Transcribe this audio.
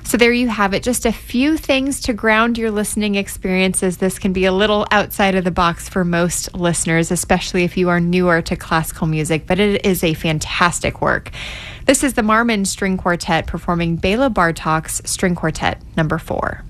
So there you have it. Just a few things to ground your listening experiences. This can be a little outside of the box for most listeners, especially if you are newer to classical music, but it is a fantastic work. This is the Marmon String Quartet performing Bela Bartok's String Quartet number 4.